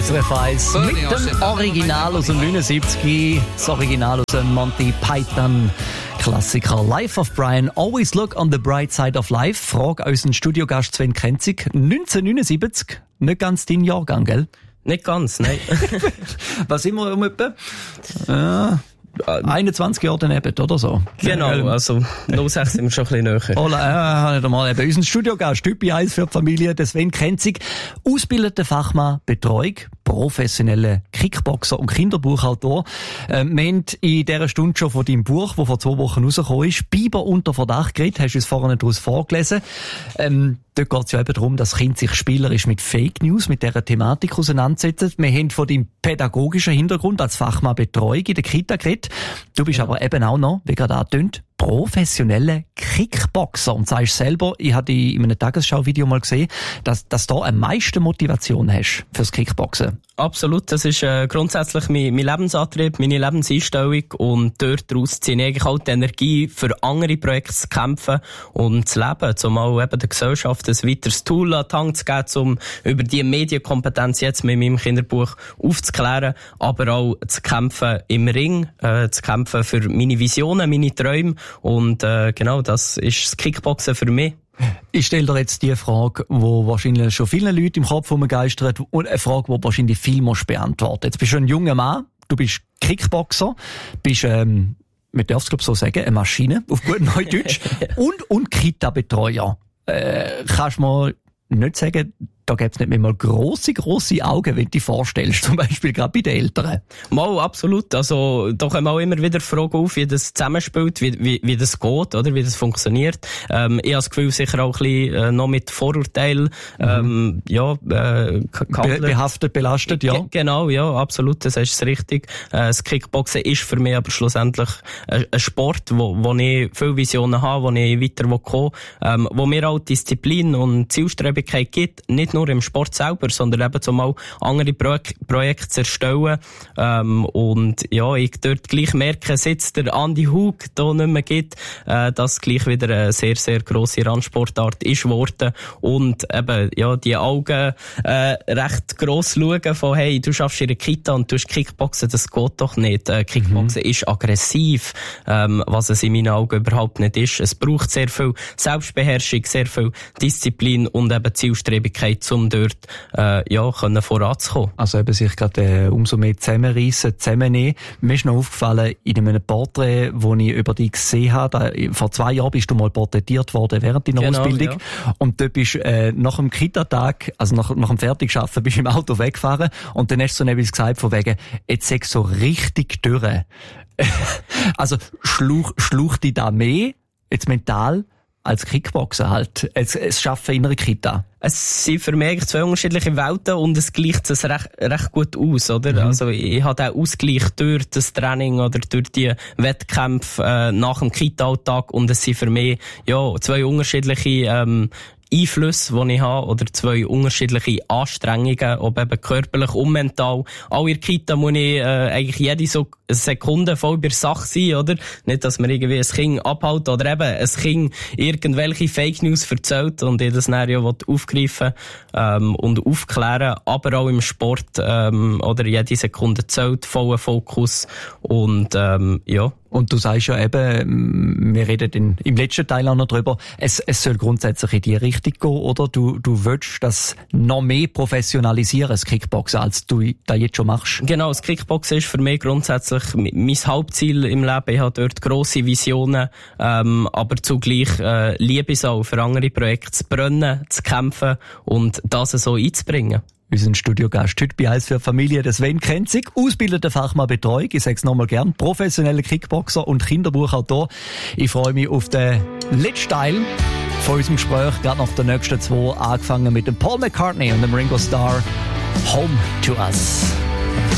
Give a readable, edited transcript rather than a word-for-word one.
SRF 1 mit dem Original aus dem 79, das Original aus dem Monty Python Klassiker Life of Brian. Always look on the bright side of life. Frage unseren Studiogast Sven Krenzig. 1979, nicht ganz dein Jahrgang, gell? Nicht ganz, nein. Was sind wir etwa? 21 Jahre daneben, oder so? Genau, also 06 sind wir schon ein bisschen näher. Bei unserem Studiogast, Typ 1 für die Familie, der Sven Krenzig, ausgebildeter Fachmann Betreuung, professioneller Kickboxer und Kinderbuchautor. Wir haben in dieser Stunde schon von deinem Buch, das vor 2 Wochen rausgekommen ist, Biber unter Verdacht geredet, hast du es vorhin daraus vorgelesen. Dort geht es ja eben darum, dass Kinder sich spielerisch mit Fake News, mit dieser Thematik auseinandersetzen. Wir haben von deinem pädagogischen Hintergrund als Fachmann Betreuung in der Kita geredet. Du bist aber eben auch noch, wie gerade angetönt, professionelle Kickboxer. Und sagst selber, ich habe in einem Tagesschau-Video mal gesehen, dass du am meisten Motivation hast fürs Kickboxen. Absolut, das ist grundsätzlich mein Lebensantrieb, meine Lebenseinstellung und dort daraus ziehe ich eigentlich auch die Energie für andere Projekte zu kämpfen und zu leben, um auch eben der Gesellschaft ein weiteres Tool an die Hand zu geben, um über die Medienkompetenz jetzt mit meinem Kinderbuch aufzuklären, aber auch zu kämpfen im Ring, zu kämpfen für meine Visionen, meine Träume und genau, das ist das Kickboxen für mich. Ich stelle dir jetzt die Frage, die wahrscheinlich schon vielen Leuten im Kopf rumgeistert und eine Frage, die wahrscheinlich viel musst beantworten. Jetzt bist du ein junger Mann, du bist Kickboxer, bist, man darf es glaube ich so sagen, eine Maschine, auf gut Neudeutsch, und Kita-Betreuer. Kannst du mir nicht sagen, da gäbe es nicht mehr mal grosse Augen, wenn du dich vorstellst, zum Beispiel gerade bei den Eltern. Mal, absolut. Also, da kommen auch immer wieder Fragen auf, wie das zusammenspielt, wie das geht, oder, wie das funktioniert. Ich habe das Gefühl, sicher auch ein bisschen, noch mit Vorurteilen, behaftet, belastet, ja. Genau, ja, absolut, das ist richtig. Das Kickboxen ist für mich aber schlussendlich ein Sport, wo ich viele Visionen habe, wo ich weiter kommen will, wo mir auch Disziplin und Zielstrebigkeit gibt, nicht nur im Sport selber, sondern eben zum auch andere Projekte zu erstellen. Und ja, ich dort gleich merke, seit der Andi Hug da nicht mehr gibt, dass gleich wieder eine sehr, sehr grosse Randsportart ist geworden. Und eben, ja, die Augen recht gross schauen von, hey, du schaffst in der Kita und du hast Kickboxen, das geht doch nicht. Kickboxen ist aggressiv, was es in meinen Augen überhaupt nicht ist. Es braucht sehr viel Selbstbeherrschung, sehr viel Disziplin und eben Zielstrebigkeit, um dort können voranzukommen. Also eben sich gerade umso mehr zusammenreissen, zusammennehmen. Mir ist noch aufgefallen, in einem Porträt, das ich über dich gesehen habe, vor 2 Jahren bist du mal porträtiert worden während deiner Ausbildung. Ja. Und dort bist nach dem Kita-Tag, also nach dem Fertigschaffen, bist du im Auto weggefahren und dann hast du so etwas gesagt von wegen, jetzt sag so richtig durch. Also schlaucht dich da mehr, jetzt mental, als Kickboxen halt, es Schaffen in einer Kita? Es sind für mich eigentlich 2 unterschiedliche Welten und es gleicht es recht gut aus, oder? Mhm. Also ich habe den Ausgleich durch das Training oder durch die Wettkämpfe nach dem Kita-Alltag und es sind für mich 2 unterschiedliche Einflüsse, die ich habe, oder 2 unterschiedliche Anstrengungen, ob eben körperlich und mental. Auch in der Kita muss ich eigentlich jede Sekunde voll bei der Sache sein, oder? Nicht, dass man irgendwie ein Kind abhält oder eben ein Kind irgendwelche Fake News erzählt und ich das dann aufgreifen und aufklären, aber auch im Sport oder jede Sekunde zählt, voller Fokus und Und du sagst ja eben, wir reden im letzten Teil auch noch drüber, es soll grundsätzlich in die Richtung gehen, oder? Du willst das noch mehr professionalisieren, das Kickboxen, als du das jetzt schon machst? Genau, das Kickboxen ist für mich grundsätzlich mein Hauptziel im Leben. Ich habe dort grosse Visionen, aber zugleich liebe ich es auch, für andere Projekte zu brennen, zu kämpfen und das so einzubringen. Unser Studiogast heute bei «1 für Familie», der Sven Krenzig, ausgebildeter Fachmann Betreuung, ich sage es nochmal gern, professioneller Kickboxer und Kinderbuchautor. Ich freue mich auf den letzten Teil von unserem Gespräch, gerade nach den nächsten 2, angefangen mit dem Paul McCartney und dem Ringo Starr, «Home to Us».